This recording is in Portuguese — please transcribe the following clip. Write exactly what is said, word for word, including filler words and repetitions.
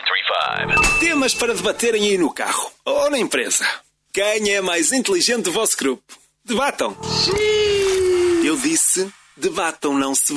cinco. Temas para debaterem aí no carro ou na empresa. Quem é mais inteligente do vosso grupo? Debatam. Eu disse, debatam, não se